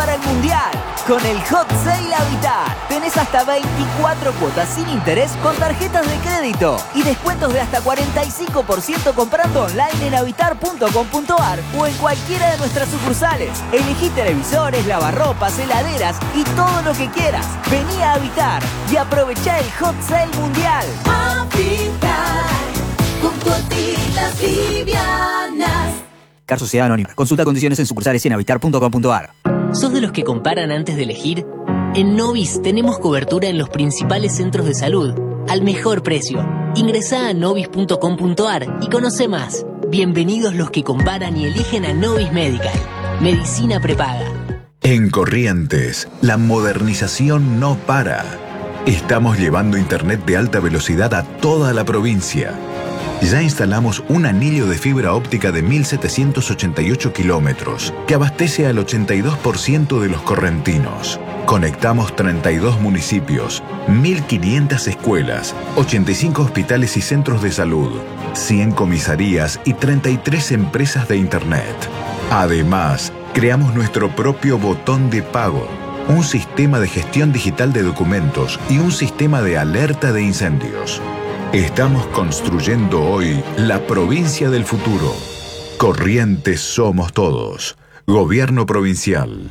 para el Mundial. Con el Hot Sale Habitar tenés hasta 24 cuotas sin interés con tarjetas de crédito y descuentos de hasta 45% comprando online en habitar.com.ar o en cualquiera de nuestras sucursales. Elegí televisores, lavarropas, heladeras y todo lo que quieras. Vení a Habitar y aprovechá el Hot Sale Mundial. Habitar, con cuotitas livianas. Car Sociedad Anónima. Consulta condiciones en sucursales y en habitar.com.ar. ¿Sos de los que comparan antes de elegir? En Novis tenemos cobertura en los principales centros de salud, al mejor precio. Ingresá a novis.com.ar y conoce más. Bienvenidos los que comparan y eligen a Novis Medical. Medicina prepaga. En Corrientes, la modernización no para. Estamos llevando internet de alta velocidad a toda la provincia. Ya instalamos un anillo de fibra óptica de 1.788 kilómetros que abastece al 82% de los correntinos. Conectamos 32 municipios, 1.500 escuelas, 85 hospitales y centros de salud, 100 comisarías y 33 empresas de internet. Además, creamos nuestro propio botón de pago, un sistema de gestión digital de documentos y un sistema de alerta de incendios. Estamos construyendo hoy la provincia del futuro. Corrientes somos todos. Gobierno provincial.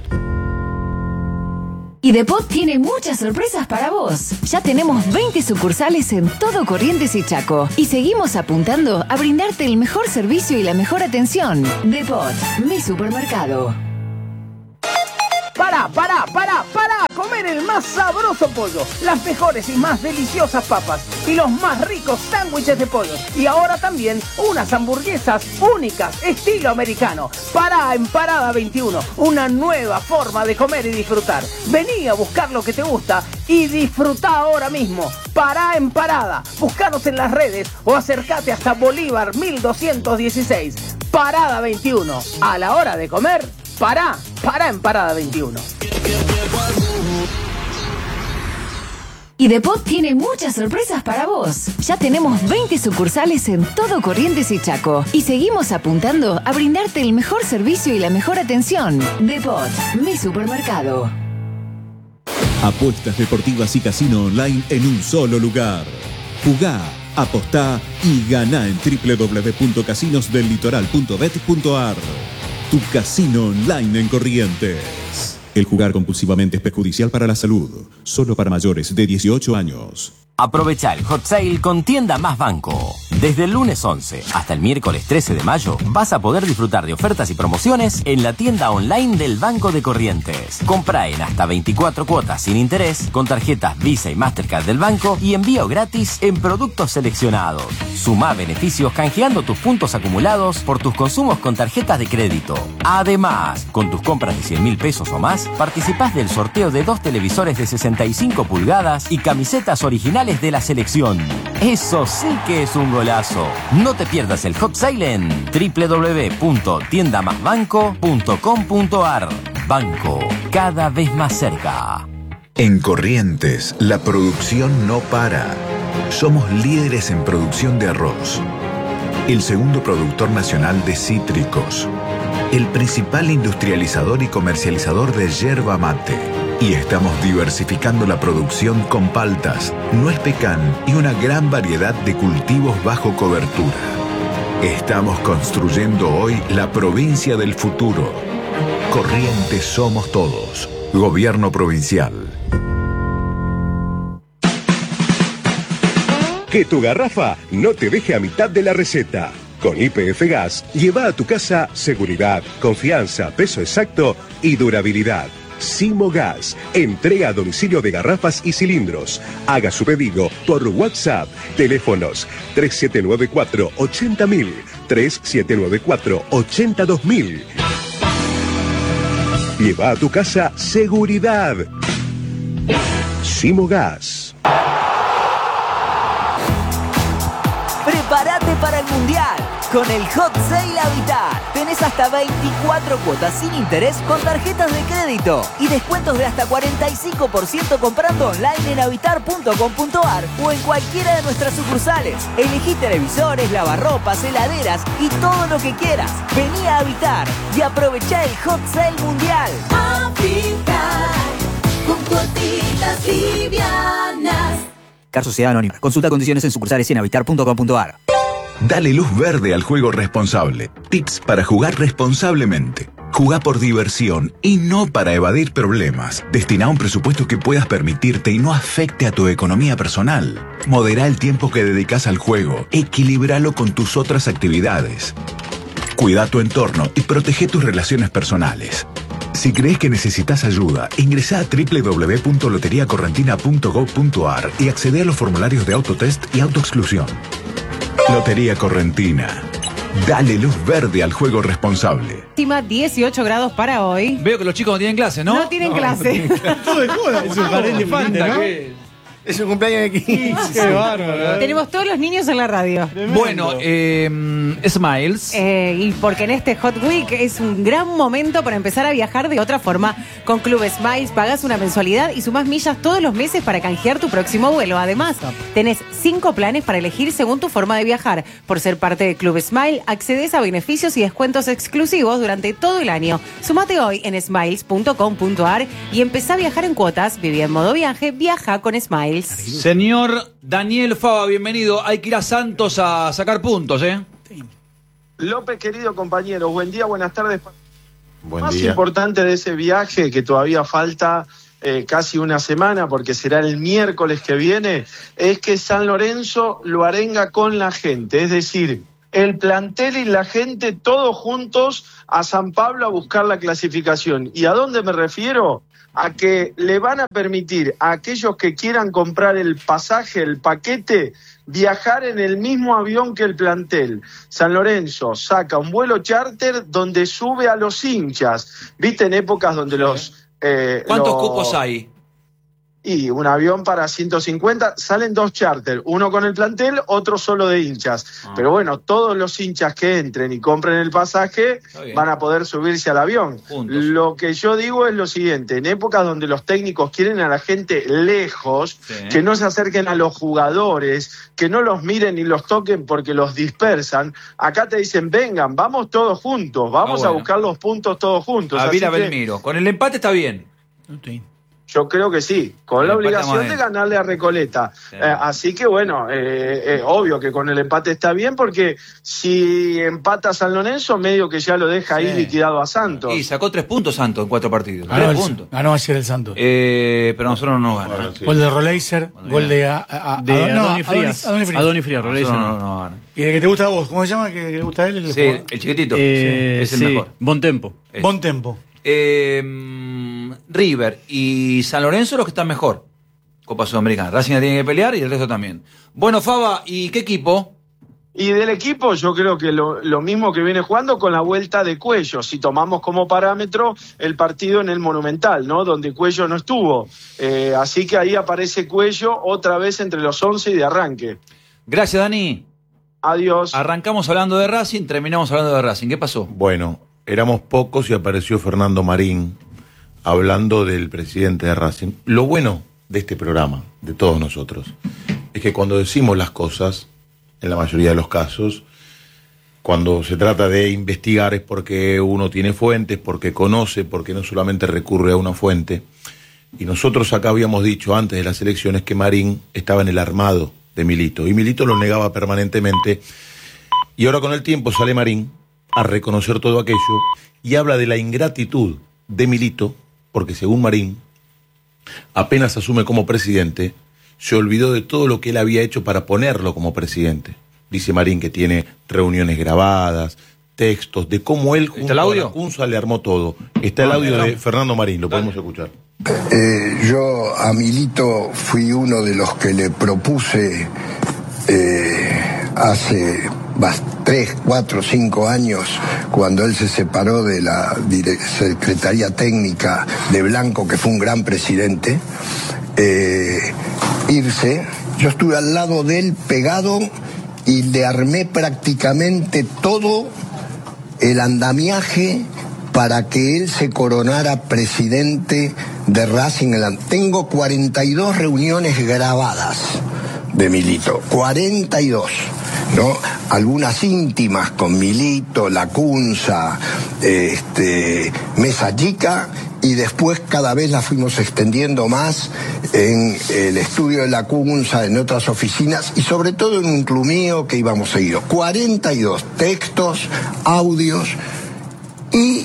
Y Depot tiene muchas sorpresas para vos. Ya tenemos 20 sucursales en todo Corrientes y Chaco. Y seguimos apuntando a brindarte el mejor servicio y la mejor atención. Depot, mi supermercado. Para comer el más sabroso pollo, las mejores y más deliciosas papas y los más ricos sándwiches de pollo. Y ahora también unas hamburguesas únicas, estilo americano. Pará en Parada 21, una nueva forma de comer y disfrutar. Vení a buscar lo que te gusta y disfrutá ahora mismo. Pará en Parada, buscanos en las redes o acércate hasta Bolívar 1216. Parada 21, a la hora de comer, pará en Parada 21. Y Depot tiene muchas sorpresas para vos. Ya tenemos 20 sucursales en todo Corrientes y Chaco. Y seguimos apuntando a brindarte el mejor servicio y la mejor atención. Depot, mi supermercado. Apuestas deportivas y casino online en un solo lugar. Jugá, apostá y ganá en www.casinosdellitoral.bet.ar. Tu casino online en Corrientes. El jugar compulsivamente es perjudicial para la salud. Solo para mayores de 18 años. Aprovecha el Hot Sale con Tienda Más Banco. Desde el lunes 11 hasta el miércoles 13 de mayo vas a poder disfrutar de ofertas y promociones en la tienda online del Banco de Corrientes. Compra en hasta 24 cuotas sin interés con tarjetas Visa y Mastercard del banco y envío gratis en productos seleccionados. Sumá beneficios canjeando tus puntos acumulados por tus consumos con tarjetas de crédito. Además, con tus compras de 100.000 pesos o más, participás del sorteo de 2 televisores de 65 pulgadas y camisetas originales de la selección. Eso sí que es un golazo. No te pierdas el Hot Sale en www.tiendamasbanco.com.ar. Banco, cada vez más cerca. En Corrientes, la producción no para. Somos líderes en producción de arroz. El segundo productor nacional de cítricos. El principal industrializador y comercializador de yerba mate. Y estamos diversificando la producción con paltas, nuez pecan y una gran variedad de cultivos bajo cobertura. Estamos construyendo hoy la provincia del futuro. Corrientes somos todos. Gobierno provincial. Que tu garrafa no te deje a mitad de la receta. Con YPF Gas, lleva a tu casa seguridad, confianza, peso exacto y durabilidad. Simo Gas, entrega a domicilio de garrafas y cilindros. Haga su pedido por WhatsApp. Teléfonos 3794-80000, 3794-82000. Lleva a tu casa seguridad. Simo Gas. Prepárate para el Mundial. Con el Hot Sale Habitat tenés hasta 24 cuotas sin interés con tarjetas de crédito y descuentos de hasta 45% comprando online en habitar.com.ar o en cualquiera de nuestras sucursales. Elegí televisores, lavarropas, heladeras y todo lo que quieras. Vení a Habitar y aprovechá el Hot Sale Mundial. Habitar, con cuotitas livianas. Car Sociedad Anónima. Consulta condiciones en sucursales y en habitar.com.ar. Dale luz verde al juego responsable. Tips para jugar responsablemente. Jugá por diversión y no para evadir problemas. Destina un presupuesto que puedas permitirte y no afecte a tu economía personal. Modera el tiempo que dedicas al juego. Equilíbralo con tus otras actividades. Cuida tu entorno y protege tus relaciones personales. Si crees que necesitas ayuda, ingresá a www.loteriacorrentina.gov.ar y accede a los formularios de autotest y autoexclusión. Lotería Correntina. Dale luz verde al juego responsable. 18 grados para hoy. Veo que los chicos no tienen clase, ¿no? No tienen clase. Todo de joda. Es un jardín de infantes, ¿no? Es un cumpleaños de 15. Qué bárbaro. Tenemos todos los niños en la radio. Bueno, Smiles. Y porque en este Hot Week es un gran momento para empezar a viajar de otra forma. Con Club Smiles pagás una mensualidad y sumás millas todos los meses para canjear tu próximo vuelo. Además, tenés 5 planes para elegir según tu forma de viajar. Por ser parte de Club Smile, accedes a beneficios y descuentos exclusivos durante todo el año. Sumate hoy en smiles.com.ar y empezá a viajar en cuotas. Viví en modo viaje, viaja con Smiles. Señor Daniel Fava, bienvenido. Hay que ir a Santos a sacar puntos, ¿eh? López, querido compañero, buen día, buenas tardes. Buen Más día. importante de ese viaje, que todavía falta casi una semana, porque será el miércoles que viene, es que San Lorenzo lo arenga con la gente. Es decir, el plantel y la gente todos juntos a San Pablo a buscar la clasificación. ¿Y a dónde me refiero? A que le van a permitir a aquellos que quieran comprar el pasaje, el paquete, viajar en el mismo avión que el plantel. San Lorenzo saca un vuelo charter donde sube a los hinchas. ¿Viste? En épocas donde ¿Cuántos cupos hay? Y un avión para 150, salen 2 charter, uno con el plantel, otro solo de hinchas. Pero bueno, todos los hinchas que entren y compren el pasaje van a poder subirse al avión. Juntos. Lo que yo digo es lo siguiente, en épocas donde los técnicos quieren a la gente lejos, que no se acerquen a los jugadores, que no los miren ni los toquen porque los dispersan, acá te dicen, vengan, vamos todos juntos, vamos a buscar los puntos todos juntos. A Así Vila que Belmiro. Con el empate está bien. yo creo que sí, con la obligación de ganarle a Recoleta. Así que bueno, obvio que con el empate está bien, porque si empata San Lorenzo, medio que ya lo deja ahí liquidado a Santos. Y sacó 3 puntos Santos en 4 partidos. Ganó ayer el Santos. Pero nosotros no nos ganamos. Gol de Roleiser, gol de Adonis Frías. Adonis Frías, Roleiser no. ¿Y el que te gusta a vos? ¿Cómo se llama? ¿Que le gusta a él? Sí, el chiquitito. Es el mejor. Bontempo. Bontempo. River y San Lorenzo los que están mejor. Copa Sudamericana. Racing la tiene que pelear y el resto también. Bueno, Faba, ¿y qué equipo? Y del equipo yo creo que lo mismo que viene jugando con la vuelta de Cuello, si tomamos como parámetro el partido en el Monumental, ¿no? Donde Cuello no estuvo. Así que ahí aparece Cuello otra vez entre los 11 y de arranque. Gracias, Dani. Adiós. Arrancamos hablando de Racing, terminamos hablando de Racing. ¿Qué pasó? Bueno, éramos pocos y apareció Fernando Marín hablando del presidente de Racing. Lo bueno de este programa, de todos nosotros, es que cuando decimos las cosas, en la mayoría de los casos, cuando se trata de investigar es porque uno tiene fuentes, porque conoce, porque no solamente recurre a una fuente. Y nosotros acá habíamos dicho antes de las elecciones que Marín estaba en el armado de Milito, y Milito lo negaba permanentemente. Y ahora con el tiempo sale Marín a reconocer todo aquello y habla de la ingratitud de Milito, porque según Marín, apenas asume como presidente, se olvidó de todo lo que él había hecho para ponerlo como presidente. Dice Marín que tiene reuniones grabadas, textos, de cómo él junto a la Cunza le armó todo. Está el audio de Fernando Marín, lo podemos escuchar. Yo a Milito fui uno de los que le propuse hace 3, 4, 5 años, cuando él se separó de la Secretaría Técnica de Blanco, que fue un gran presidente, irse. Yo estuve al lado de él pegado y le armé prácticamente todo el andamiaje para que él se coronara presidente de Racing. Tengo 42 reuniones grabadas de Milito, 42, ¿no? Algunas íntimas con Milito, Lacunza, Mesa Chica, y después cada vez la fuimos extendiendo más en el estudio de Lacunza, en otras oficinas, y sobre todo en un club mío que íbamos seguidos. 42 textos, audios, y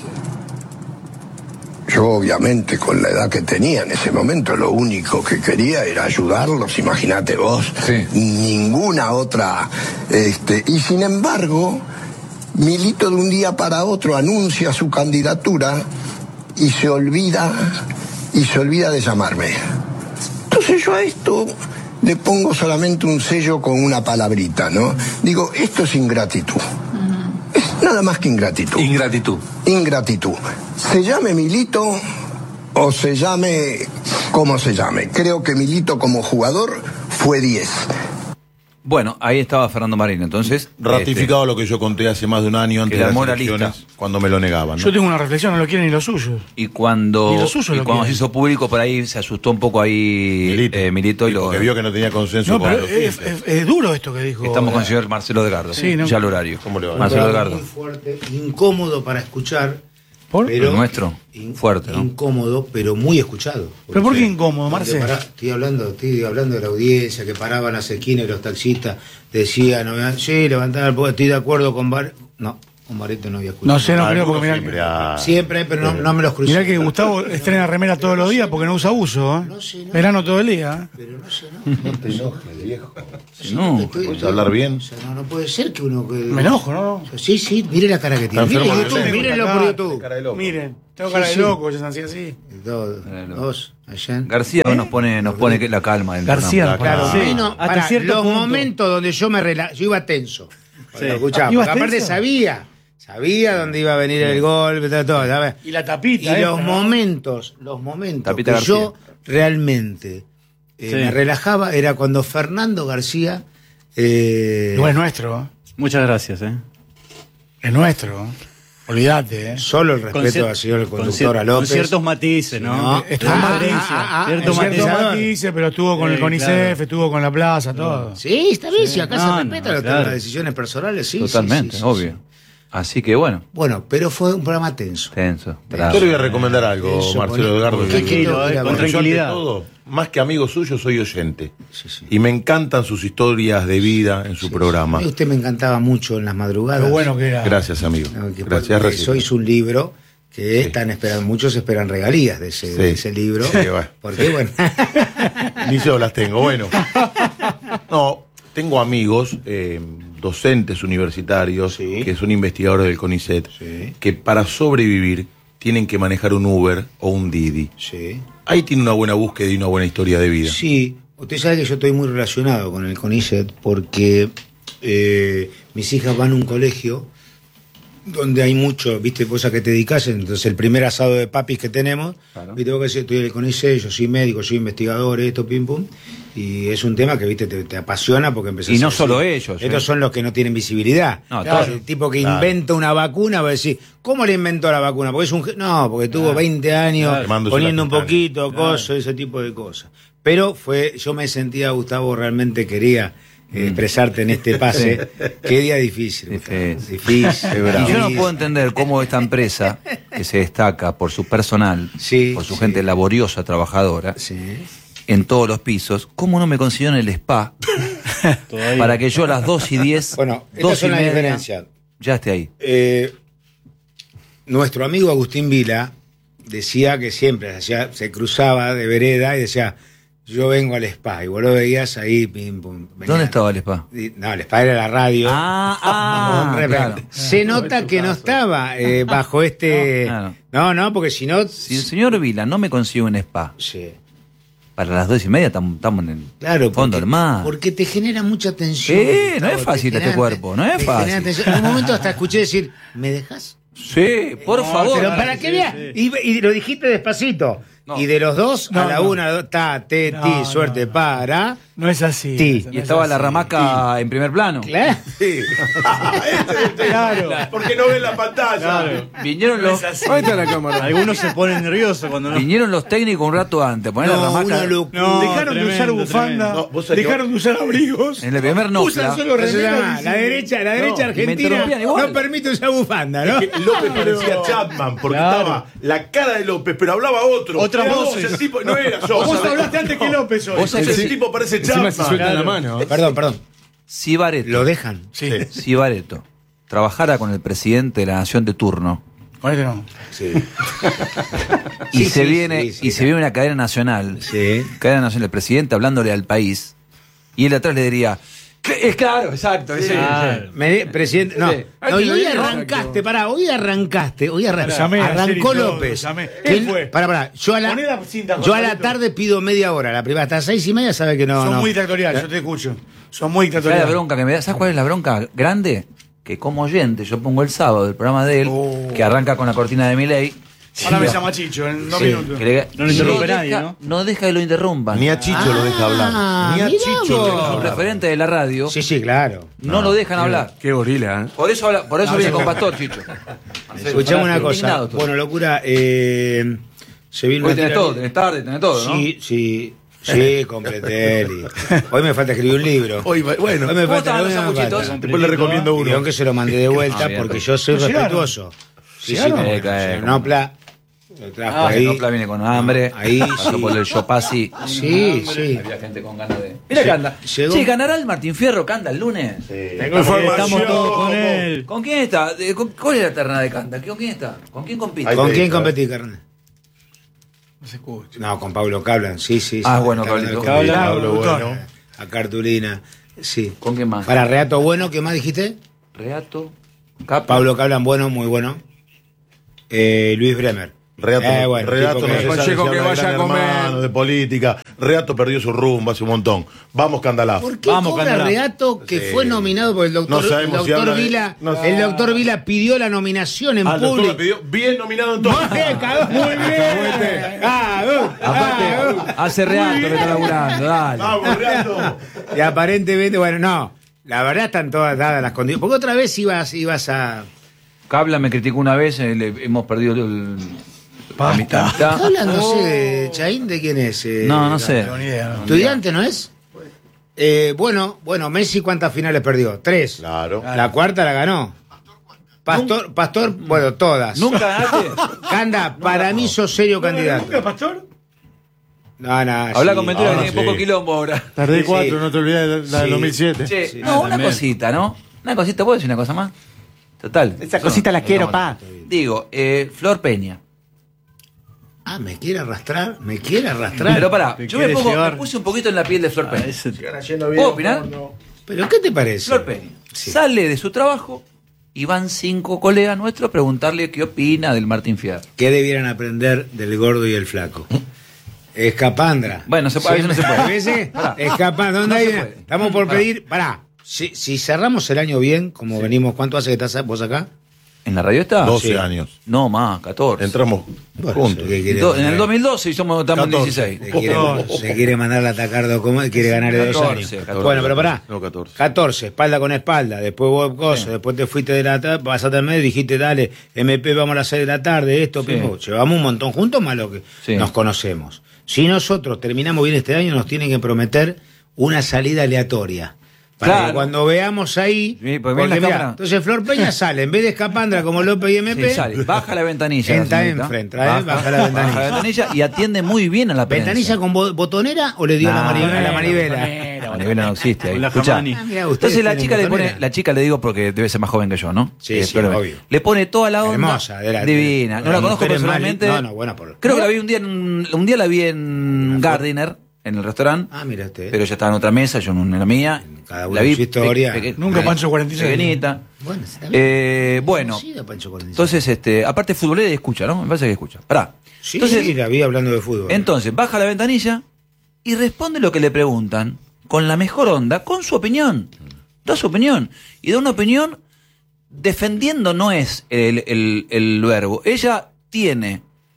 yo obviamente con la edad que tenía en ese momento lo único que quería era ayudarlos, imagínate vos, ninguna otra, y sin embargo Milito de un día para otro anuncia su candidatura y se olvida de llamarme. Entonces yo a esto le pongo solamente un sello con una palabrita, ¿no? Digo, esto es ingratitud. Es nada más que ingratitud. Ingratitud. Se llame Milito o se llame como se llame. Creo que Milito como jugador fue 10. Bueno, ahí estaba Fernando Marín, entonces... Ratificado lo que yo conté hace más de un año antes de las moralista, elecciones, cuando me lo negaban, ¿no? Yo tengo una reflexión, no lo quieren ni los suyos. Y cuando, Ni los suyos lo cuando se quieren. hizo público, por ahí se asustó un poco ahí Milito y lo... Porque vio que no tenía consenso No, con pero los es duro esto que dijo. Estamos con el señor Marcelo Edgardo. Sí, ¿no? Ya el horario. ¿Cómo le va? Marcelo Un Edgardo. programa muy fuerte, incómodo para escuchar, ¿Por? pero El nuestro, fuerte, ¿no? incómodo, pero muy escuchado. ¿Pero por qué Porque incómodo, Marce? Estoy hablando de la audiencia, que paraban las esquinas y los taxistas decían, sí, levantar el poder, estoy de acuerdo con Bar... No, con Barreto no había escuchado. No sé, no creo, porque mirá Siempre hay, pero no me los crucé. Mirá que Gustavo estrena remera todos los días porque no usa uso, ¿eh? Verano todo el día. Pero no sé, No te enojes, viejo. No, ¿puedes hablar bien? O sea, no puede ser que uno... Me enojo, ¿no? Sí, mire la cara que tiene. Está enfermo Mire YouTube, de mírenlo acá. por YouTube. Cara de loco. Miren, tengo cara de Sí. loco, yo nací así. Dos, allá. García nos pone la calma del García, programa. claro. Sí. Sí. Para Hasta cierto los punto. momentos donde yo yo iba tenso. Cuando escuchaba, ¿Ibas porque aparte tenso? sabía dónde iba a venir el golpe, todo, ¿sabes? Y la tapita. Y esta, los ¿no? momentos Tapita que García. yo realmente me relajaba era cuando Fernando García No es nuestro, ¿eh? Muchas gracias, Es nuestro, ¿eh? Olvídate, ¿eh? solo el respeto al señor conductor a López. Con ciertos matices, ¿no? No. Estuvo en Cierto cierto matiz. matices, pero estuvo con el CONICEF, claro. estuvo con la plaza, todo. Sí, está bien, si acá No, se respeta no, las claro. decisiones personales, sí. Totalmente, sí, obvio. sí. Así que bueno, Bueno, pero fue un programa tenso. tenso. Yo le voy a recomendar algo, Eso, Marcelo Edgardo. ¿qué Tranquilo, mira, con bueno, Yo, ante tranquilidad. todo, más que amigo suyo, soy oyente. Y me encantan sus historias de vida en su programa. A mí usted me encantaba mucho en las madrugadas. Lo bueno que era. Gracias, amigo. No, que Gracias, porque recíproco. hizo un libro que están esperando, muchos esperan regalías de ese libro. Sí, bueno. Porque bueno. Ni yo las tengo. Bueno. No, tengo amigos, docentes universitarios, que son investigadores del CONICET, que para sobrevivir tienen que manejar un Uber o un Didi. Sí. Ahí tiene una buena búsqueda y una buena historia de vida. Sí, usted sabe que yo estoy muy relacionado con el CONICET porque mis hijas van a un colegio donde hay mucho, viste, cosas que te dedicas. Entonces el primer asado de papis que tenemos, viste, vos que decís, estoy en el CONICET, yo soy médico, soy investigador, esto, pim, pum. Y es un tema que, viste, te apasiona porque empezás Y no a decir, solo ellos. estos son los que no tienen visibilidad. No, Claro, todos. el tipo que Claro. inventa una vacuna va a decir, ¿cómo le inventó la vacuna? Porque es un... No, porque tuvo 20 años Quemándose poniendo la un pestaña. poquito, cosas, ese tipo de cosas. Pero yo me sentía, Gustavo, realmente quería expresarte en este pase. Qué día difícil, Gustavo. Difícil. Y yo no puedo entender cómo esta empresa, que se destaca por su personal, por su gente laboriosa, trabajadora, en todos los pisos, ¿cómo no me consiguieron el spa para que yo a las 2:10, Bueno, estas son las diferencias. ya esté ahí? Nuestro amigo Agustín Vila decía que siempre se cruzaba de vereda y decía, yo vengo al spa, y vos lo veías ahí, pim, pum. venía. ¿Dónde estaba el spa? No, el spa era la radio. Claro. Se nota que no estaba bajo este... Claro. No, porque si no... Si el señor Vila no me consigue un spa, para las 2:30 estamos en el fondo del mar. Porque te genera mucha tensión. Sí, no Gustavo, es fácil te este genera- cuerpo, no es te fácil. genera tensión. En un momento hasta escuché decir, ¿me dejas? Sí, por favor. Pero para que veas, y lo dijiste despacito. Y de los dos, a la una, ti, suerte para. No es así. Ti. Y estaba la ramaca en primer plano. Claro. Sí. Claro. Porque no ven la pantalla. Claro. Vinieron los. Ahí está la cámara. Algunos se ponen nerviosos cuando no. Vinieron los técnicos un rato antes. Poner la ramaca. No, Dejaron de usar bufanda, dejaron de usar abrigos. En el primer no. Usan solo remeras. La derecha argentina no permite usar bufanda, ¿no? Es que López parecía Chapman, porque estaba la cara de López, pero hablaba otro. Otras voces. El tipo, no era yo. Vos hablaste antes que López hoy. El tipo parece Chapman. Se suelta la mano. Perdón. Si Bareto. ¿Lo dejan? Sí. Si Bareto trabajara con el presidente de la nación de turno. Con este no. Sí. Y se viene una cadena nacional. Sí. Cadena nacional, el presidente hablándole al país. Y él atrás le diría. Es claro, exacto. Presidente, no. Sí. No, y hoy arrancaste, arrancó López. ¿Quién fue? Pará. Yo a la tarde pido media hora, la primera hasta 6:30 sabe que no. Son no. muy dictatoriales, yo te escucho. Son muy dictatoriales. ¿Sabes la bronca que me da? ¿Sabes cuál es la bronca grande? Que como oyente, yo pongo el sábado del programa de él, que arranca con la cortina de Milei. Ahora me llama Chicho en 2 minutos. No lo interrumpe nadie, ¿no? No deja que lo interrumpan. Ni a Chicho lo deja hablar. Ni a Chicho lo deja Los hablar. referentes de la radio. Sí, claro. No lo dejan hablar. Qué gorila, ¿eh? Por eso viene con Pastor, Chicho. Escuchame una cosa. Bueno, locura. Se vino Hoy tenés todo, tenés tarde, tenés todo, ¿no? Sí, completé. Hoy me falta escribir un libro. Hoy me ¿Cómo estaban los sanguchitos? Después le recomiendo uno. Y aunque se lo mandé de vuelta porque yo soy respetuoso. Sí, Nopla. Lo trajo ahí. Nopla viene con hambre. Ahí, pasó por el Shopasi. Sí. Había gente con ganas de. Mira que anda. Sí, ¿ganará el Martín Fierro que anda el lunes? Tengo información. Estamos todos con él. ¿Con quién está? ¿Cuál es la terna de Canda? ¿Con quién está? ¿Con quién compite? ¿Con quién competí, carnal? No se escucha. No, con Pablo Cablan, sí. Ah, bueno, Pablito. Pablo bueno. A Cartulina, sí. ¿Con quién más? Para Reato Bueno, ¿qué más dijiste? Reato. Pablo Cablan Bueno, muy bueno. Luis Bremer. Reato tipo no se sabe si Pacheco que habla de vaya Gran a comer. Hermano, de política. Reato perdió su rumbo hace un montón. Vamos, Candalá. ¿Por qué cobra Reato que fue nominado por el doctor, No sabemos si habla de- Vila? no- El doctor Vila pidió la nominación en Al doctor público. le pidió bien nominado en todo. Muy bien. Aparte, hace Reato que está laburando, dale. Vamos, Reato. Y aparentemente, bueno, no. La verdad están todas dadas las condiciones. Porque otra vez ibas a... Cabla me criticó una vez, hemos perdido la mitad. Hablan, no sé, de Chaín, ¿de quién es? No sé. ¿Estudiante no es? Bueno, Messi, ¿cuántas finales perdió? 3. Claro. La cuarta la ganó. Pastor, bueno, todas. ¿Nunca ganaste? Canda, para mí sos serio candidato. ¿Nunca, Pastor? No. Habla con Ventura que tiene poco quilombo ahora. Tardé Sí, 4, no te olvides de la del 2007. Che, no, una cosita, ¿no? Una cosita, ¿puedo decir una cosa más? Total. Esa cosita la quiero, pa. Digo, Flor Peña. Ah, me quiere arrastrar. Pero pará, yo me puse un poquito en la piel de Flor Peña. ¿Puedo opinar? ¿Pero qué te parece? Flor Peña sale de su trabajo y van 5 colegas nuestros a preguntarle qué opina del Martín Fierro. ¿Qué debieran aprender del gordo y el flaco? Escapandra. Bueno, a veces no se puede. ¿A veces? Escapandra. ¿Dónde No hay? se puede. Estamos por pedir. Pará. Si cerramos el año bien, como venimos, ¿cuánto hace que estás vos acá? ¿En la radio está? 12 Sí. años. No, más, 14. Entramos juntos. En el 2012 estamos en 16. Se quiere mandar a atacar y quiere ganar de 2 años. 14. Bueno, pero pará. No, 14. 14, espalda con espalda. Después vos cosas, después te fuiste de la tarde, pasaste al medio y dijiste, dale, MP, vamos a las 6 de la tarde, esto, Sí. pim, pum. Llevamos un montón juntos, más lo que Sí. nos conocemos. Si nosotros terminamos bien este año, nos tienen que prometer una salida aleatoria. Para Claro. que cuando veamos ahí. Sí, porque porque ven la mirá, cámara. entonces Flor Peña sale, en vez de Escapandra como López y MP, Sí, sale. Baja la ventanilla. la Está señorita. enfrente, baja la ventanilla. Baja la ventanilla y atiende muy bien a la prensa. ¿ventanilla con botonera o le dio a la manivela? La manivela no existe ahí. Con la Escuchá. Jamani. Mirá, ustedes Entonces la tienen chica le botonera. pone, la chica le digo porque debe ser más joven que yo, ¿no? Sí, pero obvio. le pone toda la onda. Hermosa, divina. No la conozco mujer es más personalmente. linda. No, bueno, Creo que la vi un día la vi en Gardiner, en el restaurante. Ah, mira usted. Pero ella estaba en otra mesa, yo en la mía. Cada uno La vi su historia. Nunca Pancho 46. pequeñita. Bueno, está bien. Bueno, Conocido, Pancho Cornelio. entonces, aparte futbolera y escucha, ¿no? Me parece que escucha. Pará. Sí, Entonces, sí, la vi hablando de fútbol. Entonces, baja la ventanilla y responde lo que le preguntan con la mejor onda, con su opinión. Da su opinión. Y da una opinión defendiendo no es el verbo. Ella tiene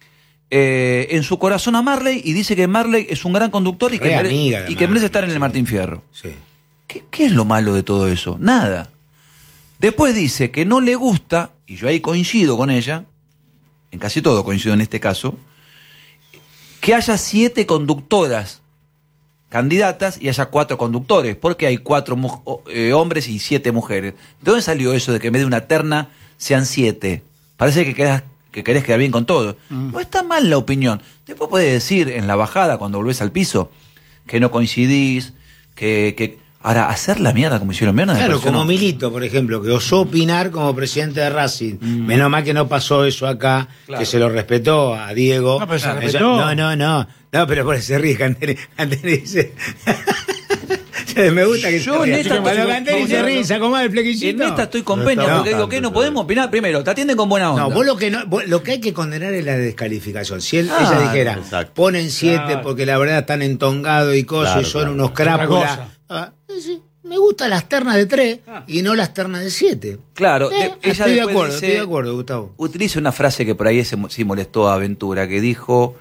en su corazón a Marley y dice que Marley es un gran conductor y que, merece estar en el Martín Fierro. Sí. ¿Qué es lo malo de todo eso? Nada. Después dice que no le gusta, y yo ahí coincido con ella, en casi todo coincido en este caso, que haya 7 conductoras candidatas y haya 4 conductores, porque hay 4 hombres y 7 mujeres. ¿De dónde salió eso de que en vez de una terna sean 7? Parece que querés quedar bien con todo. No está mal la opinión. Después podés decir en la bajada, cuando volvés al piso, que no coincidís, que ahora, hacer la mierda como hicieron mierda. Claro, como Milito, por ejemplo, que osó opinar como presidente de Racing. Menos mal que no pasó eso acá, que se lo respetó a Diego. No, pero se respetó. No, pero por se ríe, Canteri dice... Me gusta que yo en esta Canteri se ríe, se acomoda el flequillito. En esta estoy con Peña, porque digo que no podemos opinar. Primero, te atienden con buena onda. No, lo que hay que condenar es la descalificación. Si ella dijera, ponen 7 porque la verdad están entongados y cosas, y son unos crápulas. Me gustan las ternas de 3 y no las ternas de 7. Claro, ella estoy de acuerdo, Gustavo. Utiliza una frase que por ahí sí molestó a Ventura, que dijo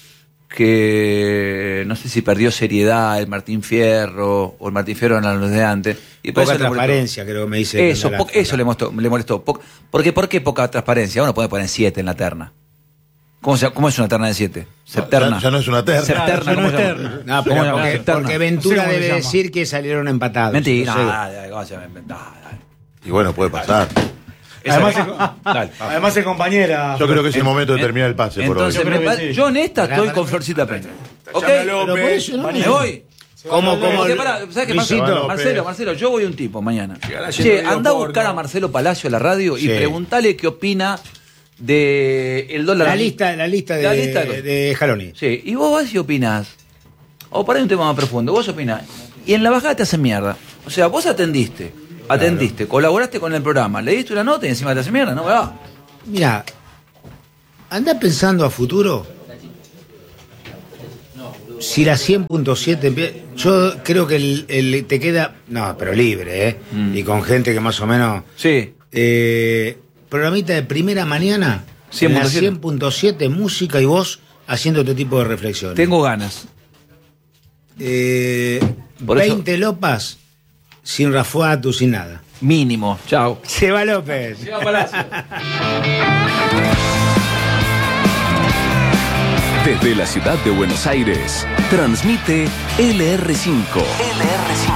que no sé si perdió seriedad el Martín Fierro o el Martín Fierro eran los de antes. Y poca transparencia, creo que me dice. Eso le molestó. Porque, ¿por qué poca transparencia? Uno puede poner 7 en la terna. ¿Cómo es una terna de 7? Septerna. Ya no es una terna. Septerna, no es terna. No, pero porque Ventura debe decir que salieron empatados. Mentira. Y bueno, puede pasar. Además es compañera. Yo creo que es el momento de terminar el pase por hoy. Entonces, yo en esta estoy con Florcita Peña. ¿Ok? Me voy. ¿Cómo? ¿Sabes qué, Marcelo, yo voy un tipo mañana. Anda a buscar a Marcelo Palacio a la radio y preguntale qué opina de el dólar. La lista de Jaloni. Sí, y vos vas y opinás. O para un tema más profundo, vos opinás. Y en la bajada te hacen mierda. O sea, vos atendiste, colaboraste con el programa, le diste una nota y encima te hacen mierda, no me va. Mira, anda pensando a futuro. Si la 100.7 yo creo que te queda, no, pero libre, y con gente que más o menos. Sí. Programita de primera mañana, en la 100.7, música y voz haciendo este tipo de reflexiones. Tengo ganas. 20 lopas sin Rafuatu, sin nada. Mínimo. Chao. Seba López. Seba Palacio. Desde la ciudad de Buenos Aires, transmite LR5.